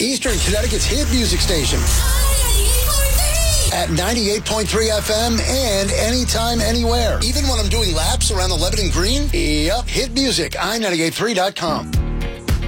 Eastern Connecticut's hit music station. At 98.3 FM and anytime, anywhere. Even when I'm doing laps around the Lebanon Green? Yep, hit music, i98.3.com.